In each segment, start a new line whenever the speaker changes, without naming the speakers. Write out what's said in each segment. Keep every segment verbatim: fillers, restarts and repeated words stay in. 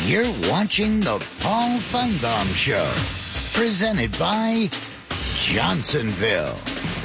You're watching the Paul Feinbaum Show, presented by Johnsonville.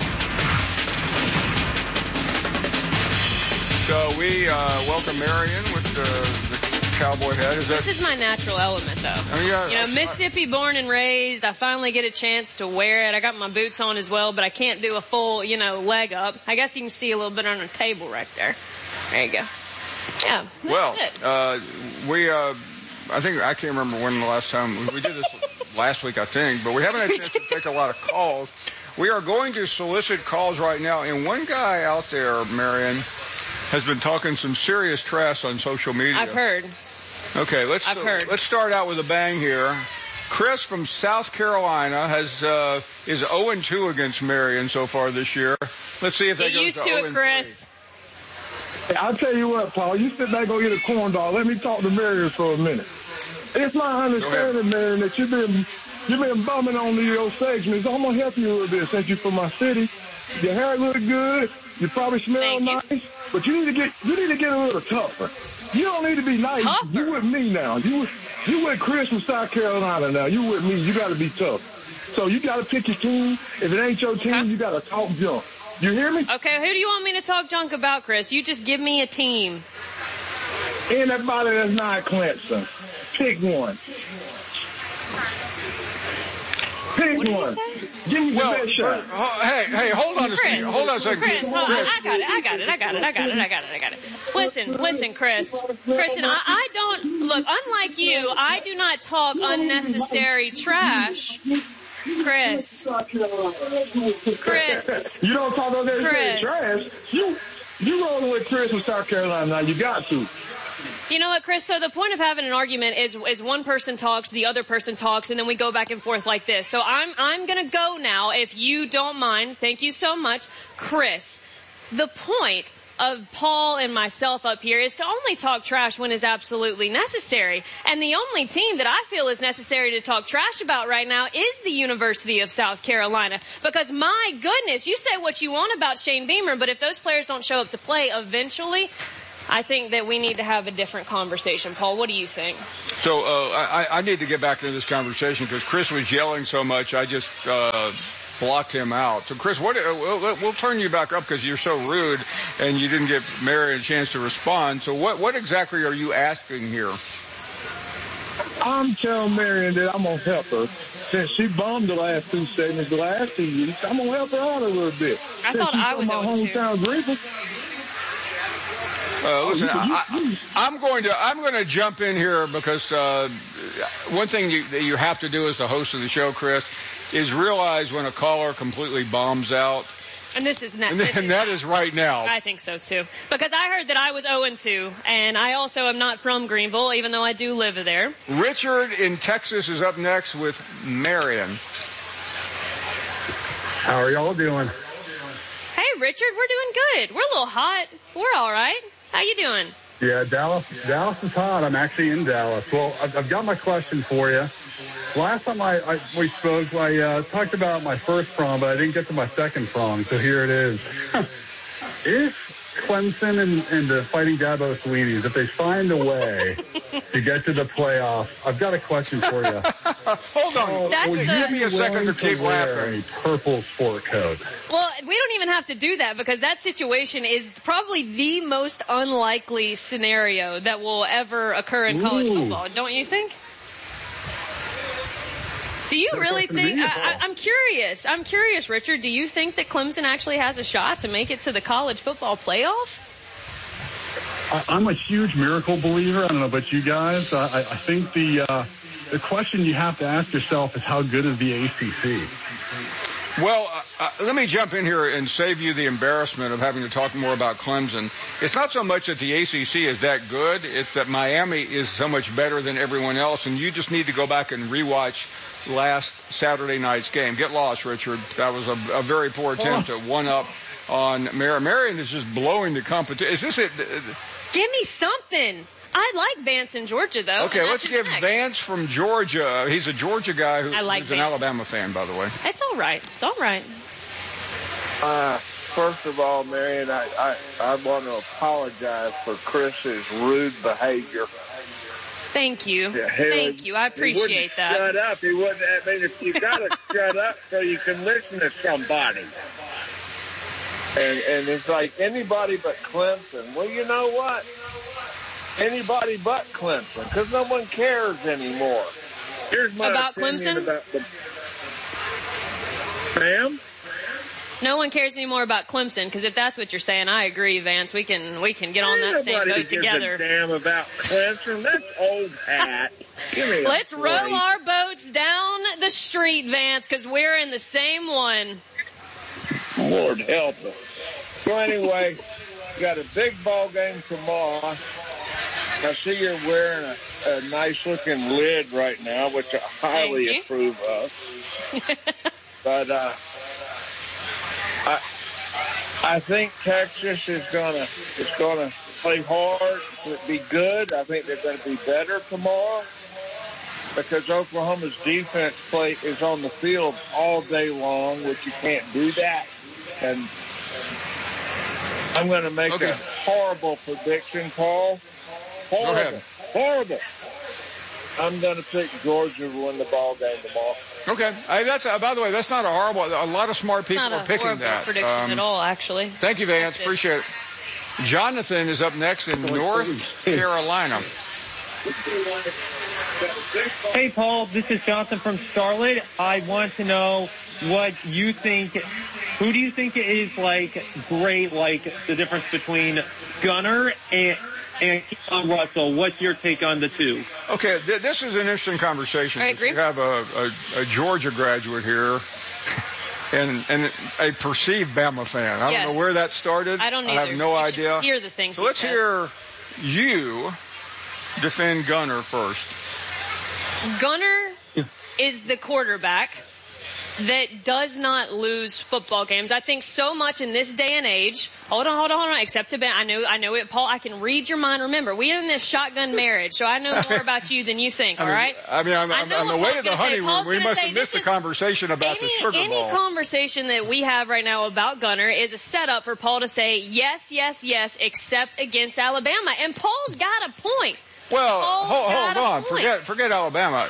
So we uh, welcome Marion with the, the cowboy hat. Is that?
This is my natural element, though.
Oh, yeah,
you know, Mississippi born and raised. I finally get a chance to wear it. I got my boots on as well, but I can't do a full, you know, leg up. I guess you can see a little bit on the table right there. There you go. Yeah. That's
well,
it.
Uh, we. Uh, I think I can't remember when the last time we did this last week. I think, but we haven't had a chance to take a lot of calls. We are going to solicit calls right now, and one guy out there, Marion, has been talking some serious trash on social media.
I've heard.
Okay, let's
I've heard.
let's start out with a bang here. Chris from South Carolina has uh, is oh and two against Marion so far this year. Let's see if that
Get
goes
used
to
to
oh
it,
and
Chris.
three.
Hey, I'll tell you what, Paul. You sit back and go get a corn dog. Let me talk to Marion for a minute. It's my understanding, Marion, that you've been you've been bumming on your segments. I'm gonna help you a little bit since you're from my city. Your hair look good. You probably smell
Thank
nice,
you.
but you need to get you need to get a little tougher. You don't need to be nice.
Tougher?
You with me now. You with, you with Chris from South Carolina now. You with me. You got to be tough. So you got to pick your team. If it ain't your team,
Okay.
you got to talk junk. You hear me?
Okay, who do you want me to talk junk about, Chris? You just give me a team.
Anybody that's not Clemson, pick one. Pick
What did you
one.
say?
Give me
Well,
the best shot.
uh, hey, hey, hold on a second.
Chris,
Hold on a second.
Chris, hold on. I got it, I got it, I got it, I got it, I got it, I got it. Listen, listen, Chris. Chris, and I, I don't, look, unlike you, I do not talk unnecessary trash. Chris. Chris.
You don't talk about that
Chris.
trash. You, you rolling with Chris from South Carolina now. You got to.
You know what, Chris? So the point of having an argument is, is one person talks, the other person talks, and then we go back and forth like this. So I'm, I'm gonna go now, if you don't mind. Thank you so much. Chris, the point of Paul and myself up here is to only talk trash when is absolutely necessary. And the only team that I feel is necessary to talk trash about right now is the University of South Carolina. Because my goodness, you say what you want about Shane Beamer, but if those players don't show up to play eventually, I think that we need to have a different conversation. Paul, what do you think?
So uh, I, I need to get back into this conversation because Chris was yelling so much. I just uh, blocked him out. So, Chris, what? Uh, we'll, we'll turn you back up because you're so rude and you didn't give Marion a chance to respond. So, what, what exactly are you asking here?
I'm telling Marion that I'm going to help her. Since she bummed the last two segments, the last two weeks, I'm going to help her out a little bit.
I
Since
thought
she's
I
from
was
my
oh and two.
hometown Greenville.
Uh, listen, I, I, I'm going to I'm going to jump in here because uh, one thing you, that you have to do as the host of the show, Chris, is realize when a caller completely bombs out.
And this is not.
And,
this
and
is
that
not.
is right now.
I think so too. Because I heard that I was oh and two, and I also am not from Greenville, even though I do live there.
Richard in Texas is up next with Marion.
How are y'all doing?
Hey, Richard, we're doing good. We're a little hot. We're all right. How you doing?
Yeah, Dallas. Dallas is hot. I'm actually in Dallas. Well, I've, I've got my question for you. Last time I, I we spoke, I uh, talked about my first prong, but I didn't get to my second prong. So here it is. If Clemson and, and the Fighting Dabo Sweeneys, if they find a way to get to the playoffs, I've got a question for you.
Hold on.
That's
Will you
a-
give me a second to keep laughing?
A purple sport coat.
Well, we don't even have to do that because that situation is probably the most unlikely scenario that will ever occur in college
Ooh.
football, don't you think? Do you
Good
really
question to
think,
me,
I,
Paul.
I, I'm curious, I'm curious, Richard, do you think that Clemson actually has a shot to make it to the college football playoff?
I, I'm a huge miracle believer. I don't know about you guys. I, I I think the uh, the question you have to ask yourself is how good is the A C C?
Well, uh, uh, let me jump in here and save you the embarrassment of having to talk more about Clemson. It's not so much that the A C C is that good. It's that Miami is so much better than everyone else, and you just need to go back and rewatch last Saturday night's game. Get lost, Richard. That was a, a very poor attempt
Oh.
at one-up on Marion. Marion is just blowing the competition. Is this it?
Give me something. I like Vance in Georgia, though.
Okay,
and
let's
that's
give
next.
Wance from Georgia. He's a Georgia guy who,
I like
who's an
Vance.
Alabama fan, by the way.
It's all right. It's all right.
Uh, first of all, Marion, I, I, I want to apologize for Chris's rude behavior.
Thank you.
Yeah,
Thank you. I appreciate that.
Shut up. He wouldn't. I mean, if you got to shut up so you can listen to somebody. And and it's like anybody but Clemson. Well, you know what? Anybody but Clemson, because no one cares anymore. Here's my
About
opinion
Clemson?
about the. Ma'am?
No one cares anymore about Clemson, because if that's what you're saying, I agree, Vance. We can we can get on that same
Nobody
boat
gives
together.
a damn about Clemson. That's old hat. Give me a
Let's row
break.
our boats down the street, Vance, because we're in the same one.
Lord help us. So anyway, you got a big ball game tomorrow. I see you're wearing a, a nice looking lid right now, which I highly
Thank you.
approve of. But uh, I I think Texas is gonna is gonna play hard, be good. I think they're going to be better tomorrow because Oklahoma's defense play is on the field all day long, which you can't do that. And I'm going to make
Okay.
a horrible prediction, Paul.
Go
Horrible.
ahead.
Horrible. I'm going to pick Georgia to win the ball game tomorrow.
Okay. I, that's, uh, by the way, that's not a horrible, a lot of smart people
Not
are
a
picking
horrible
that.
prediction
Um,
at all, actually.
Thank you, Vance.
That's it.
Appreciate it. Jonathan is up next in North Carolina.
Hey, Paul, this is Jonathan from Charlotte. I want to know what you think. Who do you think is, like, great, like, the difference between Gunner and, and Keon Russell? What's your take on the two?
Okay, th- this is an interesting conversation.
I agree.
You have a, a, a Georgia graduate here and, and a perceived Bama fan. I
Yes.
don't know where that started.
I don't
I have
either.
no
You
idea.
should hear the things
So
he
let's
says.
hear you defend Gunner first.
Gunner is the quarterback that does not lose football games. I think so much in this day and age. Hold on, hold on, hold on. Except to Ben, I know, I know it, Paul. I can read your mind. Remember, we're in this shotgun marriage, so I know more about you than you think.
I
All
mean,
right?
I mean, I'm,
I
I'm
know
on the
what
way
Paul's
to the
gonna say.
honeymoon.
Paul's
We
gonna
must
say
have missed the
this is-
conversation about the
Any,
sugar
any
ball.
conversation that we have right now about Gunner is a setup for Paul to say yes, yes, yes, except against Alabama. And Paul's got a point.
Well,
Paul's
hold, hold
got a
on.
point.
Forget, forget Alabama.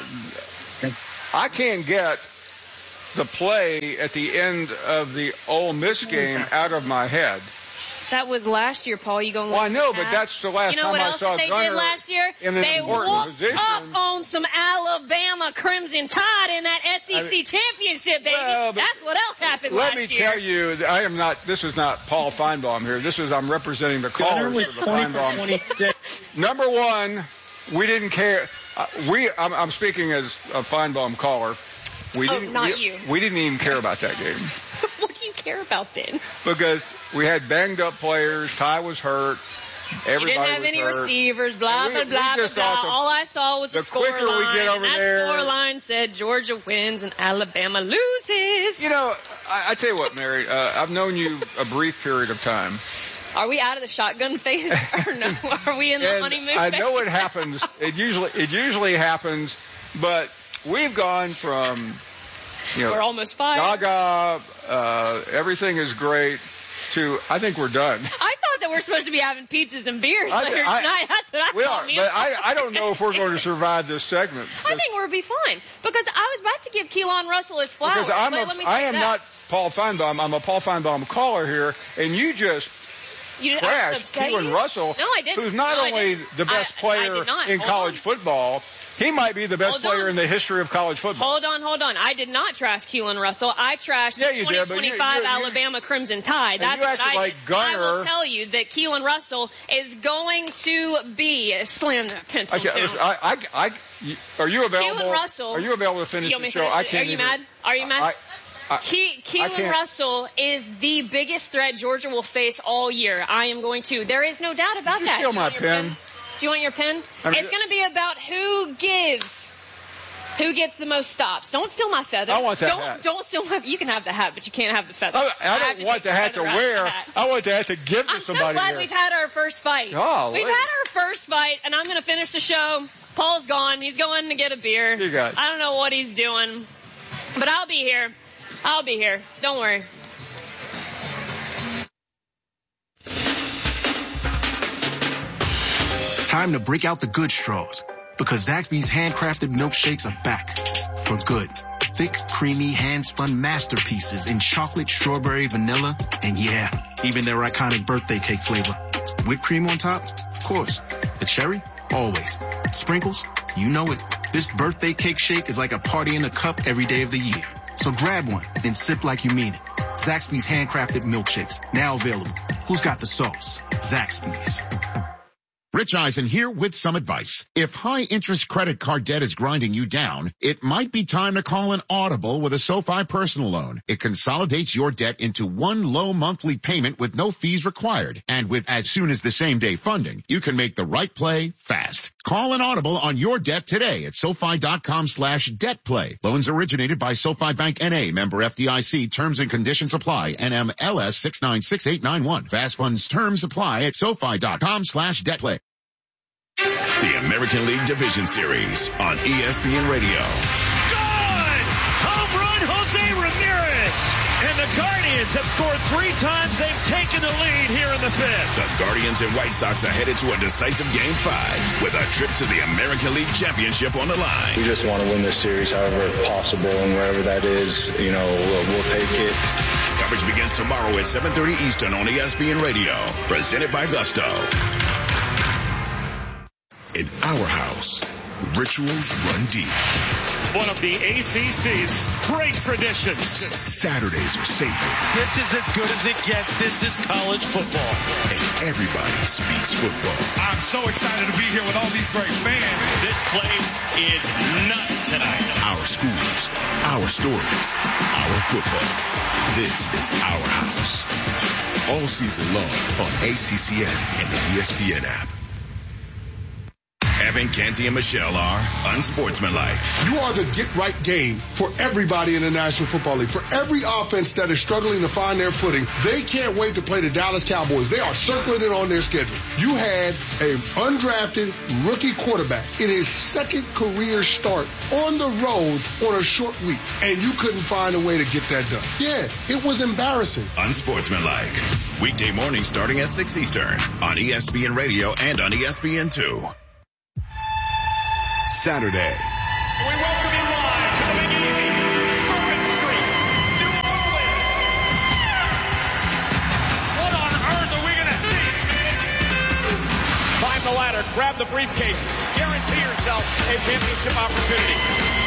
I can't get the play at the end of the Ole Miss game out of my head.
That was last year, Paul. You going?
Well, I know, but that's the last
You know
time
what
I
else
saw
that they
Gunner
did last year?
in an
They
important
whooped
position.
up on some Alabama Crimson Tide in that S E C
I mean-
championship, baby.
Well, but
That's what else happened
Let
last
me
year.
tell you, that I am not, this is not Paul Feinbaum here. This is, I'm representing the
Gunner
callers
was
for the
twenty for
Feinbaum.
twenty-six.
Number one, we didn't care. Uh, we, I'm, I'm speaking as a Feinbaum caller. We
Oh,
didn't,
not
we,
you.
we didn't even care about that game
What do you care about then?
because we had banged up players. Ty was hurt.
You
Everybody
didn't have
was
any
hurt.
receivers, blah,
And we-
blah,
we
blah, blah,
just
blah.
also-
All I saw was
the
a score
quicker we
line,
get over
and that
there-
score line said Georgia wins and Alabama loses.
You know, I, I tell you what, Mary, uh, I've known you a brief period of time.
Are we out of the shotgun phase or no? Are we in the
And
honeymoon
I
phase?
know it happens. It usually, it usually happens, but we've gone from, you know,
We're almost five.
gaga, uh, everything is great, to I think we're done.
I thought that we're supposed to be having pizzas and beers
I-
later
I-
tonight. That's what I
We
thought.
are,
me
but
and
I,
Paul
I don't know if we're going to
were
survive this segment.
I think we'll be fine because I was about to give Keelan Russell his flowers.
Because I'm
Let-
a,
let me
I
say
am
that.
not Paul Feinbaum. I'm a Paul Feinbaum caller here, and you just
You did, I
trashed
upset
Keelan
you?
Russell,
No, I didn't.
who's not
No, I
only
didn't.
the best
I- I
player
did not.
in
Hold
college
on.
football, he might be the best
Hold
player
on.
in the history of college football.
Hold on, hold on. I did not trash Keelan Russell. I trashed
Yeah,
the
you
twenty
did, but you-
twenty-five
you- you-
Alabama Crimson Tide.
And
That's
you
what
acted
I
like
did. I will
Gunner.
tell you that Keelan Russell is going to be slam that pencil
Okay,
down.
listen, I, I, I, are you available?
Keelan Russell.
Are you available to finish
You want me
the
to
show?
finish
I
it?
can't
Are you
even-
mad? Are you mad?
I, I,
Ke-
I
Keelan
can't-
Russell is the biggest threat Georgia will face all year. I am going to. There is no doubt about
Did you
that.
steal
Do you
my
want your
pen?
Do you want your pen?
I mean,
it's going to be about who gives, who gets the most stops. Don't steal my feather.
I want that
don't,
hat.
Don't steal my. You can have the hat, but you can't have the feather.
I, I
have
don't
to
want
take
the hat to
feather out of
wear.
the hat.
I want the hat to give to
I'm so
somebody.
glad
here.
we've had our first fight.
Oh,
we've
wait.
had our first fight, and I'm going to finish the show. Paul's gone. He's going to get a beer.
You guys.
I don't know what he's doing, but I'll be here. I'll be here. Don't worry.
Time to break out the good straws. Because Zaxby's handcrafted milkshakes are back for good. Thick, creamy, hand-spun masterpieces in chocolate, strawberry, vanilla, and yeah, even their iconic birthday cake flavor. Whipped cream on top? Of course. The cherry? Always. Sprinkles? You know it. This birthday cake shake is like a party in a cup every day of the year. So grab one and sip like you mean it. Zaxby's handcrafted milkshakes, now available. Who's got the sauce? Zaxby's.
Rich Eisen here with some advice. If high-interest credit card debt is grinding you down, it might be time to call an Audible with a SoFi personal loan. It consolidates your debt into one low monthly payment with no fees required. And with as soon as the same day funding, you can make the right play fast. Call an Audible on your debt today at SoFi.com slash debt play. Loans originated by SoFi Bank N A, member F D I C. Terms and conditions apply. N M L S six nine six eight nine one. Fast funds terms apply at SoFi.com slash debt play.
The American League Division Series on E S P N Radio.
Good! Home run, Jose Ramirez! And the Guardians have scored three times. They've taken the lead here in the fifth.
The Guardians and White Sox are headed to a decisive Game five with a trip to the American League Championship on the line.
We just want to win this series however possible, and wherever that is, you know, we'll, we'll take it.
Coverage begins tomorrow at seven thirty Eastern on E S P N Radio. Presented by Gusto. In our house, rituals run deep.
One of the A C C's great traditions.
Saturdays are sacred.
This is as good as it gets. This is college football.
And everybody speaks football.
I'm so excited to be here with all these great fans.
This place is nuts tonight.
Our schools, our stories, our football. This is our house. All season long on A C C N and the E S P N app. Evan, Canty, and Michelle are unsportsmanlike.
You are the get-right game for everybody in the National Football League. For every offense that is struggling to find their footing, they can't wait to play the Dallas Cowboys. They are circling it on their schedule. You had an undrafted rookie quarterback in his second career start on the road on a short week, and you couldn't find a way to get that done. Yeah, it was embarrassing.
Unsportsmanlike. Weekday mornings starting at six Eastern on E S P N Radio and on E S P N two. Saturday.
We welcome you live to the Big Easy, Bourbon Street, New Orleans. What on earth are we going to see? Climb the ladder, grab the briefcase, guarantee yourself a championship opportunity.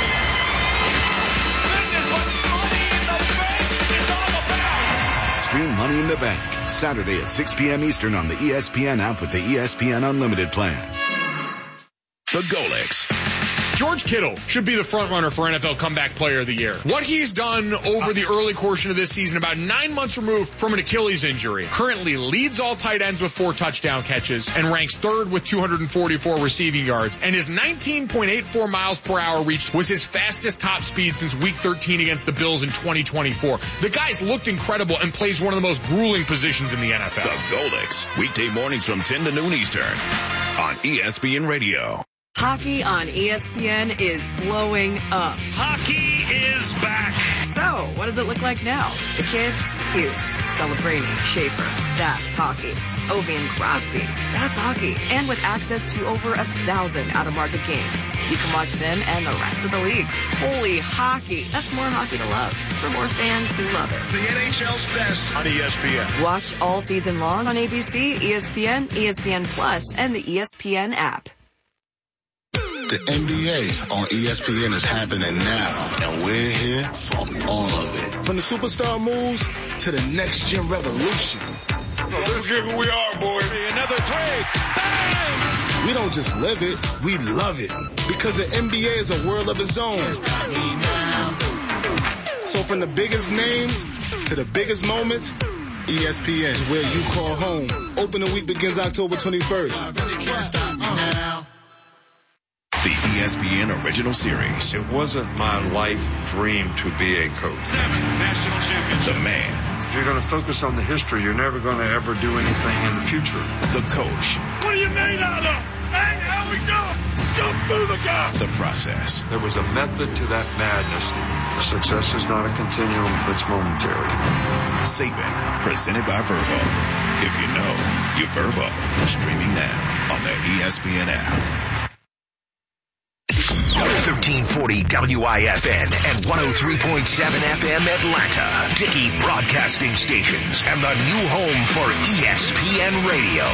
This is what Money in the Bank is all about.
Stream Money in the Bank, Saturday at six p.m. Eastern on the E S P N app with the E S P N Unlimited plan. The Golix.
George Kittle should be the front runner for N F L Comeback Player of the Year. What he's done over the early portion of this season, about nine months removed from an Achilles injury, currently leads all tight ends with four touchdown catches and ranks third with two hundred forty-four receiving yards. And his nineteen point eight four miles per hour reached was his fastest top speed since week thirteen against the Bills in twenty twenty-four. The guy's looked incredible and plays one of the most grueling positions in the N F L.
The Golix, weekday mornings from ten to noon Eastern on E S P N Radio.
Hockey on E S P N is blowing up.
Hockey is back.
So, what does it look like now? The kids, Hughes, Celebrini, Schaefer, that's hockey. Ovi and Crosby, that's hockey. And with access to over a thousand out-of-market games, you can watch them and the rest of the league. Holy hockey. That's more hockey to love for more fans who love it.
The N H L's best on E S P N.
Watch all season long on A B C, E S P N, E S P N Plus, and the E S P N app.
The N B A on E S P N is happening now, and we're here for all of it. From the superstar moves to the next gen revolution.
Let's get who we are, boy.
Another three. Bang!
We don't just live it, we love it. Because the N B A is a world of its own. So from the biggest names to the biggest moments, E S P N is where you call home. Opening week begins October twenty-first. I really can't stop me now.
The E S P N original series.
It wasn't my life dream to be a coach.
Seven national champions. The man.
If you're going to focus on the history, you're never going to ever do anything in the future.
The coach.
What are you made out of? Hang how we go. Jump through the gap.
The process.
There was a method to that madness. Success is not a continuum, it's momentary.
Saban, presented by Verbo. If you know, you're Verbo. Streaming now on the E S P N app.
thirteen forty W I F N and one oh three point seven F M Atlanta. Dickey Broadcasting Stations and the new home for E S P N Radio.